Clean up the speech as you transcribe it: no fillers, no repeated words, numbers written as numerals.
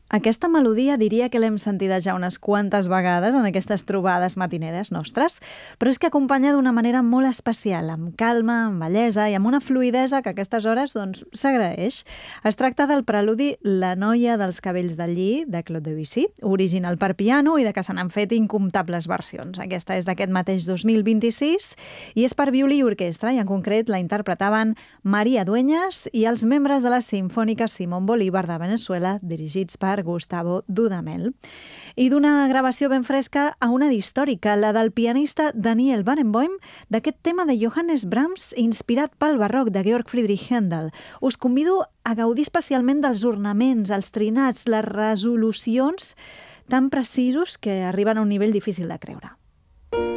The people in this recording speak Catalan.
Aquesta melodia diria que l'hem sentida ja unes quantes vegades en aquestes trobades matineres nostres, però és que acompanya d'una manera molt especial, amb calma, amb bellesa i amb una fluïdesa que a aquestes hores s'agraeix. Es tracta del preludi La noia dels cabells de lli, de Claude Debussy, original per piano i de què se n'han fet incomptables versions. Aquesta és d'aquest mateix 2026 i és per violí i orquestra, i en concret la interpretaven María Dueñas i els membres de la Sinfònica Simón Bolívar de Venezuela, dirigits per Gustavo Dudamel. I d'una gravació ben fresca a una d'històrica, la del pianista Daniel Barenboim, d'aquest tema de Johannes Brahms inspirat pel barroc de Georg Friedrich Händel. Us convido a gaudir especialment dels ornaments, els trinats, les resolucions tan precisos que arriben a un nivell difícil de creure.